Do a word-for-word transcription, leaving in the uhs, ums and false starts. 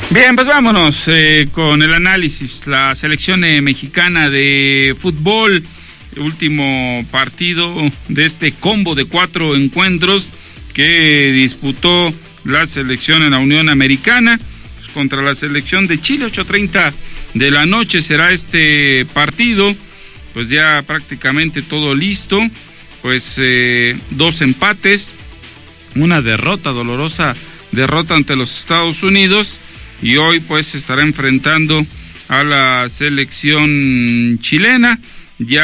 Bien, pues vámonos eh, con el análisis. La selección eh, mexicana de fútbol, último partido de este combo de cuatro encuentros que disputó la selección en la Unión Americana pues, contra la selección de Chile. Ocho treinta de la noche será este partido, pues ya prácticamente todo listo, pues eh, dos empates, una derrota, dolorosa derrota ante los Estados Unidos, y hoy pues se estará enfrentando a la selección chilena. Ya